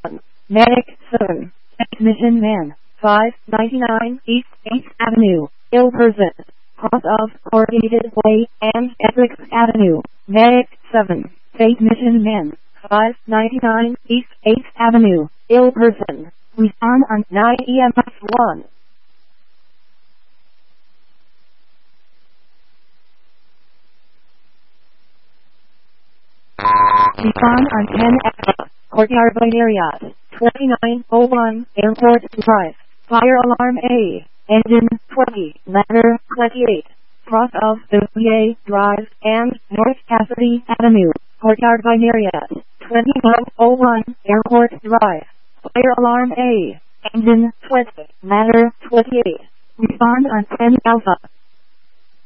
Medic 7. Technician Man, 599 East 8th Avenue, ill person. Cross of Coordinated Way and Essex Avenue. Medic 7. Technician Man, 599 East 8th Avenue, ill person. Respond on 9 EMS 1. Respond on 10 Alpha, Courtyard Area, 2901 Airport Drive. Fire alarm A. Engine 20, ladder 28. Cross of the VA Drive and North Cassidy Avenue, Courtyard Area, 2101 Airport Drive. Fire alarm A. Engine 20, ladder 28. Respond on 10 Alpha.